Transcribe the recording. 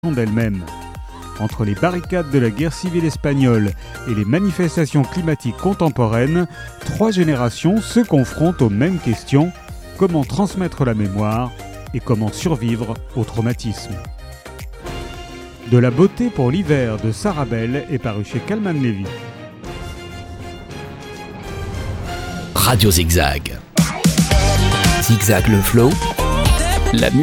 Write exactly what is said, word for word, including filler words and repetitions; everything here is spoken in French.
d'elle-même. Entre les barricades de la guerre civile espagnole et les manifestations climatiques contemporaines, trois générations se confrontent aux mêmes questions: comment transmettre la mémoire et comment survivre au traumatisme. De la beauté pour l'hiver de Sarah Bell est paru chez Calman Levy. Radio Zigzag. Zigzag le flow. La musique.